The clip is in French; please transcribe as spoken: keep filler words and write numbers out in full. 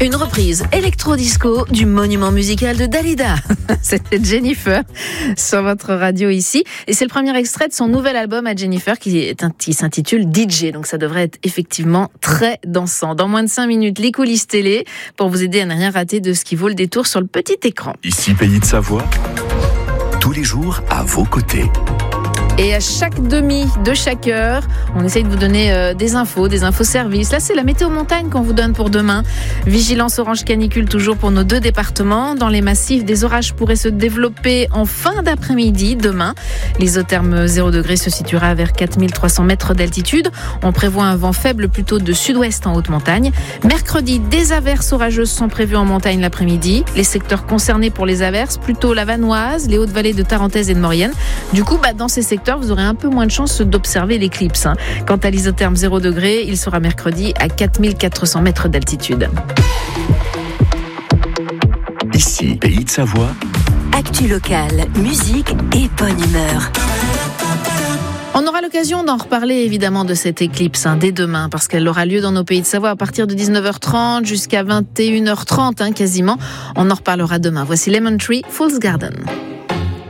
Une reprise électro-disco du monument musical de Dalida. C'était Jennifer sur votre radio ici. Et c'est le premier extrait de son nouvel album à Jennifer qui, est un, qui s'intitule D J. Donc ça devrait être effectivement très dansant. Dans moins de cinq minutes, les coulisses télé pour vous aider à ne rien rater de ce qui vaut le détour sur le petit écran. Ici, Pays de Savoie, tous les jours à vos côtés. Et à chaque demi de chaque heure, on essaye de vous donner euh, des infos, des infos services. Là, c'est la météo montagne qu'on vous donne pour demain. Vigilance orange canicule toujours pour nos deux départements. Dans les massifs, des orages pourraient se développer en fin d'après-midi demain. L'isotherme zéro degré se situera vers quatre mille trois cents mètres d'altitude. On prévoit un vent faible plutôt de sud-ouest en haute montagne. Mercredi, des averses orageuses sont prévues en montagne l'après-midi. Les secteurs concernés pour les averses, plutôt la Vanoise, les Hautes-Vallées de Tarentaise et de Maurienne. Du coup, bah, dans ces secteurs, vous aurez un peu moins de chance d'observer l'éclipse. Hein. Quant à l'isotherme zéro degré, il sera mercredi à quatre mille quatre cents mètres d'altitude. Ici, Pays de Savoie. Actu locale, musique et bonne humeur. On aura l'occasion d'en reparler évidemment de cette éclipse hein, dès demain parce qu'elle aura lieu dans nos Pays de Savoie à partir de dix-neuf heures trente jusqu'à vingt et une heures trente hein, quasiment. On en reparlera demain. Voici Lemon Tree, Fool's Garden.